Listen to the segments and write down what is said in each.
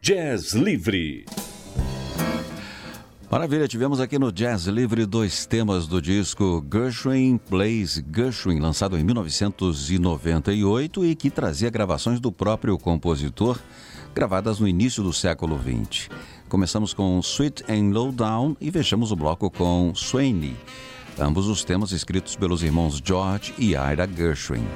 Jazz Livre. Maravilha, tivemos aqui no Jazz Livre 2 temas do disco Gershwin Plays Gershwin, lançado em 1998 e que trazia gravações do próprio compositor, gravadas no início do século XX. Começamos com Sweet and Low Down e fechamos o bloco com Sweeney, ambos os temas escritos pelos irmãos George e Ira Gershwin.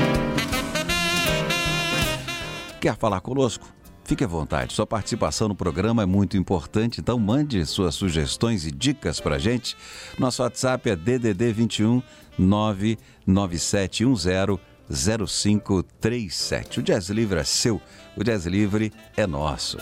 Quer falar conosco? Fique à vontade, sua participação no programa é muito importante, então mande suas sugestões e dicas pra gente. Nosso WhatsApp é DDD 21 99710 0537. O Jazz Livre é seu, o Jazz Livre é nosso.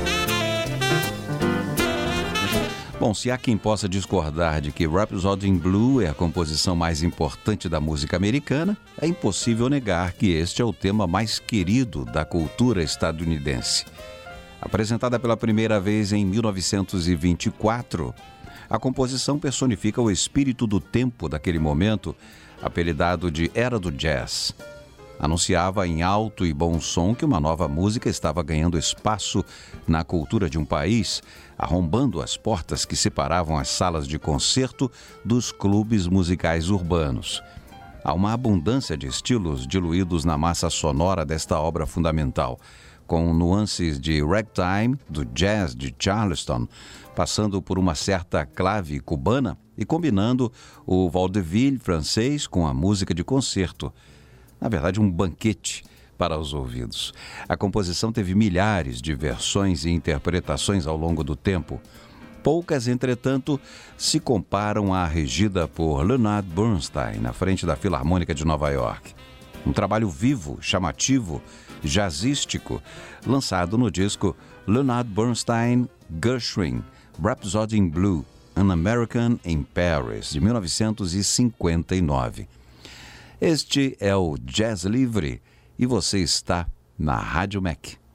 Bom, se há quem possa discordar de que Rhapsody in Blue é a composição mais importante da música americana, é impossível negar que este é o tema mais querido da cultura estadunidense. Apresentada pela primeira vez em 1924, a composição personifica o espírito do tempo daquele momento, apelidado de Era do Jazz. Anunciava em alto e bom som que uma nova música estava ganhando espaço na cultura de um país, arrombando as portas que separavam as salas de concerto dos clubes musicais urbanos. Há uma abundância de estilos diluídos na massa sonora desta obra fundamental, com nuances de ragtime, do jazz de Charleston, passando por uma certa clave cubana e combinando o vaudeville francês com a música de concerto. Na verdade, um banquete para os ouvidos. A composição teve milhares de versões e interpretações ao longo do tempo. Poucas, entretanto, se comparam à regida por Leonard Bernstein, na frente da Filarmônica de Nova York. Um trabalho vivo, chamativo, jazzístico, lançado no disco Leonard Bernstein Gershwin, Rhapsody in Blue, An American in Paris, de 1959. Este é o Jazz Livre e você está na Rádio MEC.